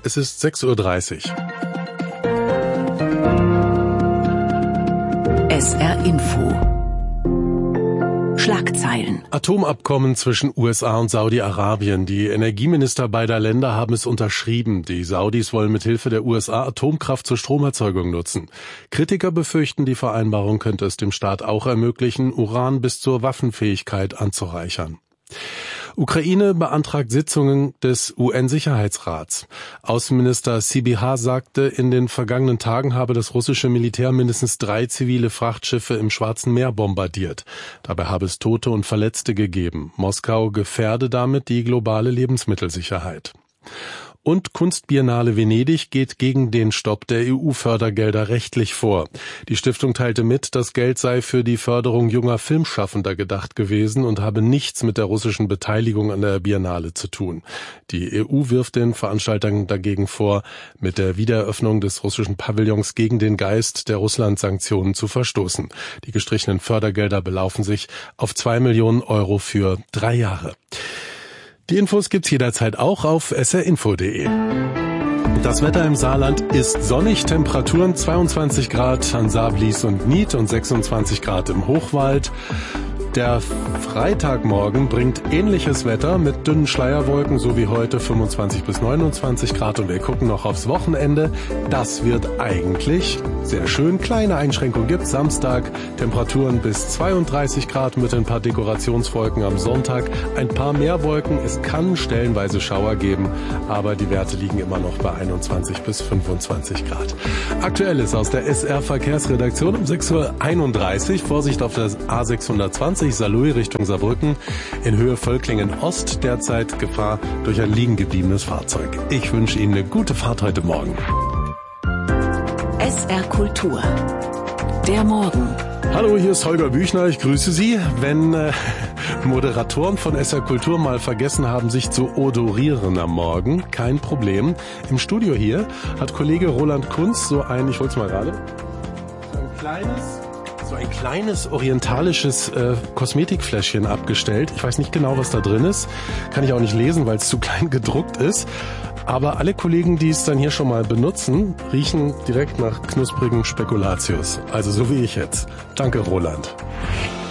Es ist 6:30 Uhr. SR Info. Schlagzeilen. Atomabkommen zwischen USA und Saudi-Arabien. Die Energieminister beider Länder haben es unterschrieben. Die Saudis wollen mit Hilfe der USA Atomkraft zur Stromerzeugung nutzen. Kritiker befürchten, die Vereinbarung könnte es dem Staat auch ermöglichen, Uran bis zur Waffenfähigkeit anzureichern. Ukraine beantragt Sitzungen des UN-Sicherheitsrats. Außenminister Sybiha sagte, in den vergangenen Tagen habe das russische Militär mindestens 3 zivile Frachtschiffe im Schwarzen Meer bombardiert. Dabei habe es Tote und Verletzte gegeben. Moskau gefährde damit die globale Lebensmittelsicherheit. Und Kunstbiennale Venedig geht gegen den Stopp der EU-Fördergelder rechtlich vor. Die Stiftung teilte mit, das Geld sei für die Förderung junger Filmschaffender gedacht gewesen und habe nichts mit der russischen Beteiligung an der Biennale zu tun. Die EU wirft den Veranstaltern dagegen vor, mit der Wiedereröffnung des russischen Pavillons gegen den Geist der Russland-Sanktionen zu verstoßen. Die gestrichenen Fördergelder belaufen sich auf 2 Millionen Euro für 3 Jahre. Die Infos gibt's jederzeit auch auf srinfo.de. Das Wetter im Saarland ist sonnig, Temperaturen 22 Grad an Saarblies und Nied und 26 Grad im Hochwald. Der Freitagmorgen bringt ähnliches Wetter mit dünnen Schleierwolken, so wie heute 25 bis 29 Grad. Und wir gucken noch aufs Wochenende. Das wird eigentlich sehr schön. Kleine Einschränkungen gibt's. Samstag Temperaturen bis 32 Grad mit ein paar Dekorationswolken am Sonntag. Ein paar mehr Wolken. Es kann stellenweise Schauer geben, aber die Werte liegen immer noch bei 21 bis 25 Grad. Aktuelles aus der SR-Verkehrsredaktion um 6:31 Uhr. Vorsicht auf der A620. Saarlouis Richtung Saarbrücken, in Höhe Völklingen Ost, derzeit Gefahr durch ein liegen gebliebenes Fahrzeug. Ich wünsche Ihnen eine gute Fahrt heute Morgen. SR Kultur. Der Morgen. Hallo, hier ist Holger Büchner, ich grüße Sie. Wenn Moderatoren von SR Kultur mal vergessen haben, sich zu odorieren am Morgen, kein Problem. Im Studio hier hat Kollege Roland Kunz so ein, ich hol's mal gerade, so ein kleines orientalisches Kosmetikfläschchen abgestellt. Ich weiß nicht genau, was da drin ist. Kann ich auch nicht lesen, weil es zu klein gedruckt ist. Aber alle Kollegen, die es dann hier schon mal benutzen, riechen direkt nach knusprigen Spekulatius. Also so wie ich jetzt. Danke, Roland.